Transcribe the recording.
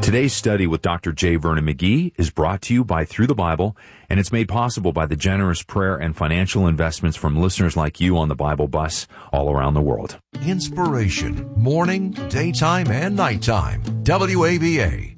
Today's study with Dr. J. Vernon McGee is brought to you by Through the Bible, and it's made possible by the generous prayer and financial investments from listeners like you on the Bible Bus all around the world. Inspiration, morning, daytime, and nighttime. WAVA.